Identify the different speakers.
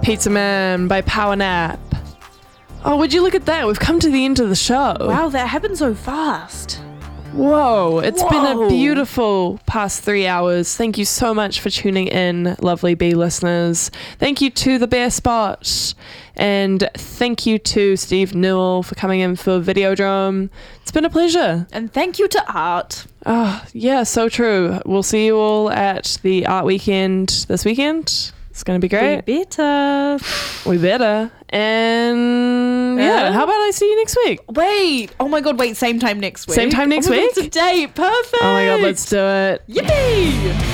Speaker 1: Pizza Man by Power Nap. Oh, would you look at that? We've come to the end of the show.
Speaker 2: Wow, that happened so fast.
Speaker 1: Whoa, it's been a beautiful past 3 hours. Thank you so much for tuning in, lovely bee listeners. Thank you to the Bear Spot. And thank you to Steve Newell for coming in for Videodrome. It's been a pleasure.
Speaker 2: And thank you to Art.
Speaker 1: Oh, yeah, so true. We'll see you all at the Art Weekend this weekend. It's going to be great.
Speaker 2: We better.
Speaker 1: We better. And yeah, how about I see you next week?
Speaker 2: Wait. Oh my God, wait. Same time next week.
Speaker 1: Same time next week?
Speaker 2: It's a date. Perfect.
Speaker 1: Oh my God, let's do it.
Speaker 2: Yippee.